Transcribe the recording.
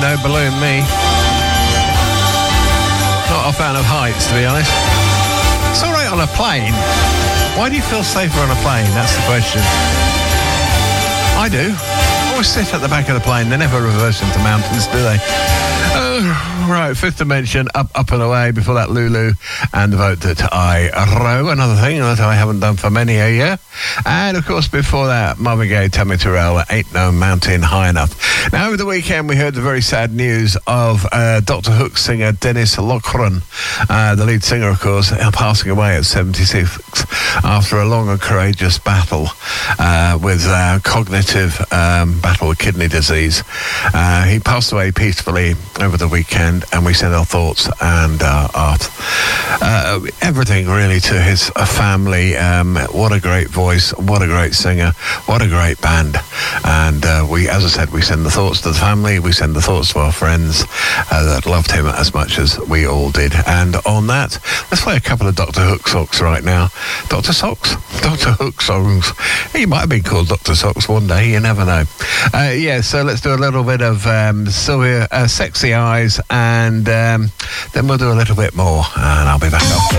No balloon me. Not a fan of heights, to be honest. It's all right on a plane. Why do you feel safer on a plane? That's the question. I do. Always sit at the back of the plane. They never reverse into mountains, do they? Right, Fifth Dimension, up and away. Before that, Lulu and the vote that I row. Another thing that I haven't done for many a year. And, of course, before that, Marvin Gaye, Tammy Terrell, Ain't No Mountain High Enough. Now, over the weekend, we heard the very sad news of Dr. Hook singer Dennis Lockhran, the lead singer, of course, passing away at 76 after a long and courageous battle with cognitive battle with kidney disease. He passed away peacefully over the weekend, and we send our thoughts and everything really to his family. What a great voice, what a great singer, what a great band. And we, as I said, we send the thoughts to the family, we send the thoughts to our friends that loved him as much as we all did. And on that, let's play a couple of Dr. Hook songs right now. Dr. Socks? Dr. Hook songs. He might have been called Dr. Socks one day, you never know. Yeah, so let's do a little bit of Sylvia, Sexy Eyes, and then we'll do a little bit more, and I'll be back up.